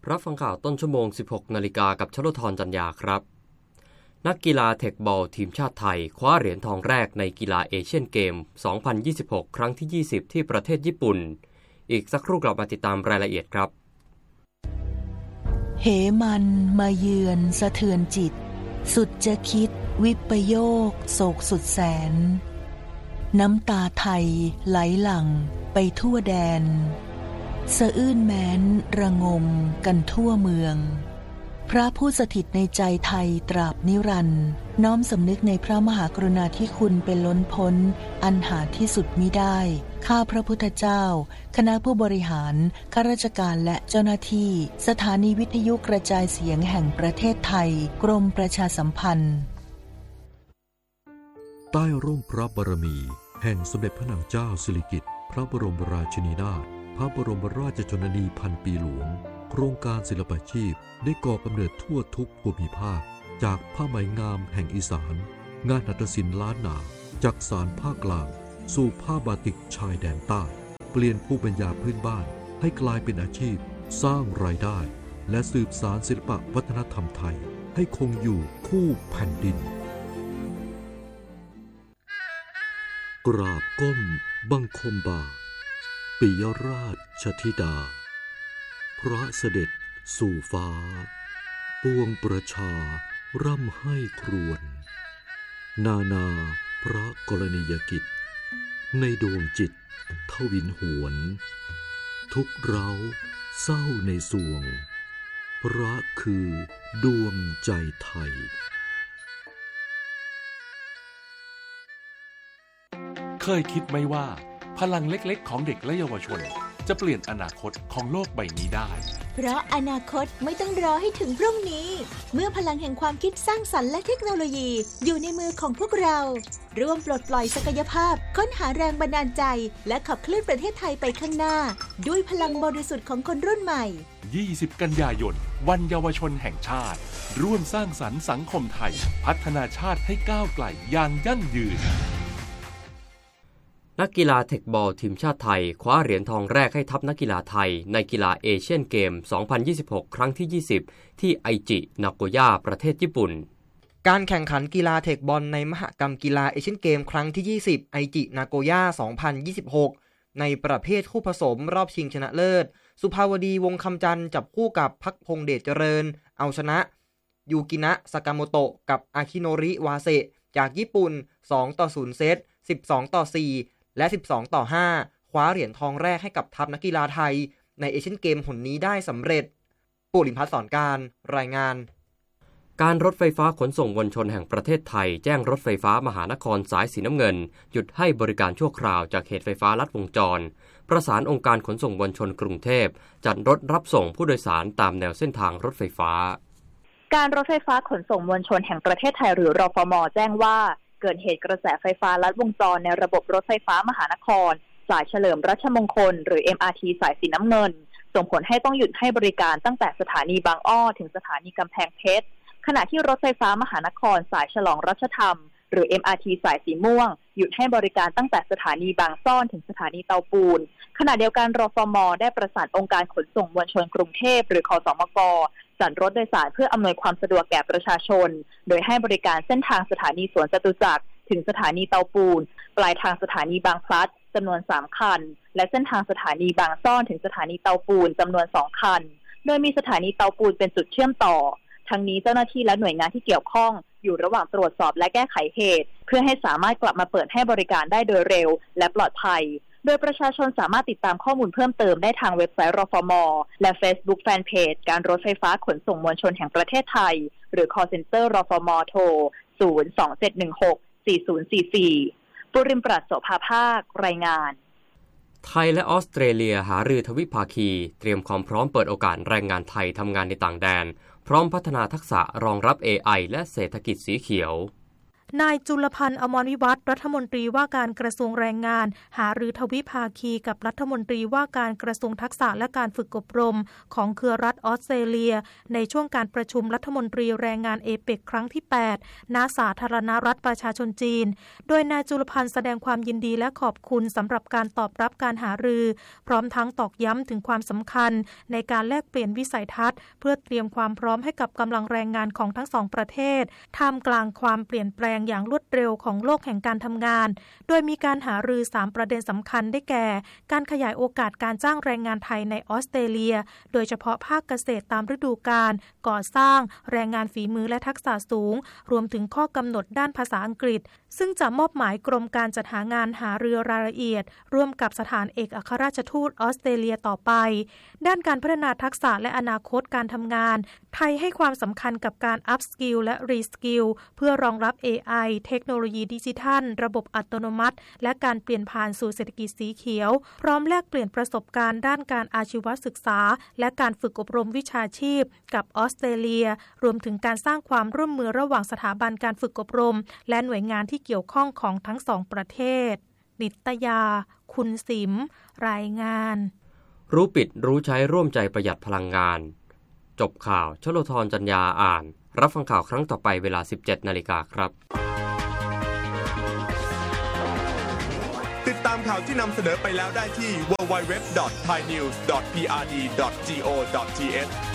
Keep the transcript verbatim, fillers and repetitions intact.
รับฟังข่าวต้นชั่วโมง สิบหกนาฬิกากับชลธรจันยาครับนักกีฬาเทคบอลทีมชาติไทยคว้าเหรียญทองแรกในกีฬาเอเชียนเกม สองพันยี่สิบหก ครั้งที่ ยี่สิบ ที่ประเทศญี่ปุ่นอีกสักครู่กลับมาติดตามรายละเอียดครับเหมันมาเยือนสะเทือนจิตสุดจะคิดวิปโยคโศกสุดแสนน้ำตาไทยไหลหลั่งไปทั่วแดนสะอื้นแม้นระงมกันทั่วเมืองพระผู้สถิตในใจไทยตราบนิรันดร์น้อมสำนึกในพระมหากรุณาธิคุณเป็นล้นพ้นอันหาที่สุดมิได้ข้าพระพุทธเจ้าคณะผู้บริหารข้าราชการและเจ้าหน้าที่สถานีวิทยุกระจายเสียงแห่งประเทศไทยกรมประชาสัมพันธ์ใต้ร่มพระบารมีแห่งสมเด็จพระนางเจ้าสิริกิติ์พระบรมราชินีนาถพระบรมราชชนนีพันปีหลวงโครงการศิลปาชีพได้ก่อกำเนิดทั่วทุกภูมิภาคจากผ้าไหมงามแห่งอีสานงานหัตถศิลป์ล้านนาจากสานภาคกลางสู่ผ้าบาติกชายแดนใต้เปลี่ยนภูมิปัญญาพื้นบ้านให้กลายเป็นอาชีพสร้างรายได้และสืบสานศิลปวัฒนธรรมไทยให้คงอยู่คู่แผ่นดินกราบก้มบังคมบาทปิยราชธิดาพระเสด็จสู่ฟ้าปวงประชาร่ำให้ครวญนานาพระกรณียกิจในดวงจิตทวินหวนทุกเร้าเศร้าในสวงพระคือดวงใจไทยเคยคิดไหมว่าพลังเล็กๆของเด็กและเยาวชนจะเปลี่ยนอนาคตของโลกใบนี้ได้เพราะอนาคตไม่ต้องรอให้ถึงพรุ่งนี้เมื่อพลังแห่งความคิดสร้างสรรค์และเทคโนโลยีอยู่ในมือของพวกเราร่วมปลดปล่อยศักยภาพค้นหาแรงบันดาลใจและขับเคลื่อนประเทศไทยไปข้างหน้าด้วยพลังบริสุทธิ์ของคนรุ่นใหม่ยี่สิบกันยายนวันเยาวชนแห่งชาติร่วมสร้างสรรค์สังคมไทยพัฒนาชาติให้ก้าวไกลอย่างยั่งยืนนักกีฬาเทคบอลทีมชาติไทยคว้าเหรียญทองแรกให้ทัพนักกีฬาไทยในกีฬาเอเชียนเกม สองพันยี่สิบหก ครั้งที่ ยี่สิบ ที่ไอจินาโกย่าประเทศญี่ปุ่นการแข่งขันกีฬาเทคบอลในมหกรรมกีฬาเอเชียนเกมครั้งที่ ยี่สิบ ไอจินาโกย่า สองพันยี่สิบหก ในประเภทคู่ผสมรอบชิงชนะเลิศสุภาวดีวงคำจันทร์จับคู่กับภักพงษ์เดชเจริญเอาชนะยูกินะสากาโมโตะกับอาคิโนริวาเซะจากญี่ปุ่น สองต่อศูนย์ เซต สิบสองต่อสี่และสิบสองต่อห้าคว้าเหรียญทองแรกให้กับทัพนักกีฬาไทยในเอเชียนเกมหนนี้ได้สำเร็จปุริมพัฒน์สอนการรายงานการรถไฟฟ้าขนส่งมวลชนแห่งประเทศไทยแจ้งรถไฟฟ้ามหานครสายสีน้ำเงินหยุดให้บริการชั่วคราวจากเหตุไฟฟ้าลัดวงจรประสานองค์การขนส่งมวลชนกรุงเทพจัดรถรับส่งผู้โดยสารตามแนวเส้นทางรถไฟฟ้าการรถไฟฟ้าขนส่งมวลชนแห่งประเทศไทยหรือรฟม.แจ้งว่าเกิดเหตุกระแสไฟฟ้าลัดวงจรในระบบรถไฟฟ้ามหานครสายเฉลิมรัชมงคลหรือ เอ็ม อาร์ ที สายสีน้ำเงินส่งผลให้ต้องหยุดให้บริการตั้งแต่สถานีบางอ้อถึงสถานีกำแพงเพชรขณะที่รถไฟฟ้ามหานครสายฉลองรัชธรรมหรือ เอ็ม อาร์ ที สายสีม่วงหยุดให้บริการตั้งแต่สถานีบางซ่อนถึงสถานีเตาปูนขณะเดียวกันรฟม.ได้ประสานองค์การขนส่งมวลชนกรุงเทพหรือคสมก.จัดรถโดยสารเพื่ออำนวยความสะดวกแก่ประชาชนโดยให้บริการเส้นทางสถานีสวนจตุจักรถึงสถานีเตาปูนปลายทางสถานีบางพลัดจำนวนสามคันและเส้นทางสถานีบางซ่อนถึงสถานีเตาปูนจำนวนสองคันโดยมีสถานีเตาปูนเป็นจุดเชื่อมต่อทั้งนี้เจ้าหน้าที่และหน่วยงานที่เกี่ยวข้องอยู่ระหว่างตรวจสอบและแก้ไขเหตุเพื่อให้สามารถกลับมาเปิดให้บริการได้โดยเร็วและปลอดภัยโดยประชาชนสามารถติดตามข้อมูลเพิ่มเติมได้ทางเว็บไซต์รฟม.และ Facebook Fanpage การรถไฟฟ้าขนส่งมวลชนแห่งประเทศไทยหรือ Call Center รฟม.โทร ศูนย์ สอง เจ็ด หนึ่ง หก สี่ ศูนย์ สี่ สี่ ปุริมปรัชโสภาภาครายงานไทยและออสเตรเลียหารือทวิภาคีเตรียมความพร้อมเปิดโอกาสแรงงานไทยทำงานในต่างแดนพร้อมพัฒนาทักษะรองรับ เอ ไอ และเศรษฐกิจสีเขียวนายจุลพันธ์อมรวิวัฒน์รัฐมนตรีว่าการกระทรวงแรงงานหารือทวิภาคีกับรัฐมนตรีว่าการกระทรวงทักษะและการฝึกอบรมของเครือรัฐออสเตรเลียในช่วงการประชุมรัฐมนตรีแรงงานเอเปกครั้งที่แปดณสาธารณรัฐประชาชนจีนโดยนายจุลพันธ์แสดงความยินดีและขอบคุณสำหรับการตอบรับการหารือพร้อมทั้งตอกย้ำถึงความสำคัญในการแลกเปลี่ยนวิสัยทัศน์เพื่อเตรียมความพร้อมให้กับกำลังแรงงานของทั้งสองประเทศท่ามกลางความเปลี่ยนแปลงอย่างรวดเร็วของโลกแห่งการทำงานโดยมีการหารือสามประเด็นสำคัญได้แก่การขยายโอกาสการจ้างแรงงานไทยในออสเตรเลียโดยเฉพาะภาคเกษตรตามฤดูกาลก่อสร้างแรงงานฝีมือและทักษะสูงรวมถึงข้อกำหนดด้านภาษาอังกฤษซึ่งจะมอบหมายกรมการจัดหางานหารือรายละเอียดร่วมกับสถานเอกอัครราชทูตออสเตรเลียต่อไปด้านการพัฒนาทักษะและอนาคตการทำงานไทยให้ความสำคัญกับการอัพสกิลและรีสกิลเพื่อรองรับ เอ ไอ เทคโนโลยีดิจิทัลระบบอัตโนมัติและการเปลี่ยนผ่านสู่เศรษฐกิจสีเขียวพร้อมแลกเปลี่ยนประสบการณ์ด้านการอาชีวศึกษาและการฝึกอบรมวิชาชีพกับออสเตรเลียรวมถึงการสร้างความร่วมมือระหว่างสถาบันการฝึกอบรมและหน่วยงานที่เกี่ยวข้องของทั้งสองประเทศนิตยาคุณสิมรายงานรู้ปิดรู้ใช้ร่วมใจประหยัดพลังงานจบข่าวชโลธรจัญญาอ่านรับฟังข่าวครั้งต่อไปเวลา สิบเจ็ดนาฬิกา นครับติดตามข่าวที่นำเสนอไปแล้วได้ที่ ดับเบิลยู ดับเบิลยู ดับเบิลยู ดอท ไทยนิวส์ ดอท พี อาร์ ดี ดอท จี โอ ดอท ที เอช